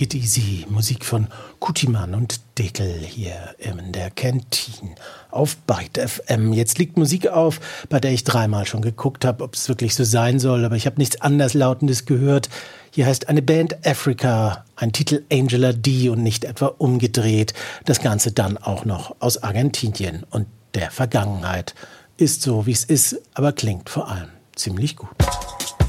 Take It Easy, Musik von Kutiman und Deckel hier in der Kantine auf Byte FM. Jetzt liegt Musik auf, bei der ich dreimal schon geguckt habe, ob es wirklich so sein soll, aber ich habe nichts Anderslautendes gehört. Hier heißt eine Band Africa, ein Titel Angela D und nicht etwa umgedreht. Das Ganze dann auch noch aus Argentinien und der Vergangenheit. Ist so, wie es ist, aber klingt vor allem ziemlich gut.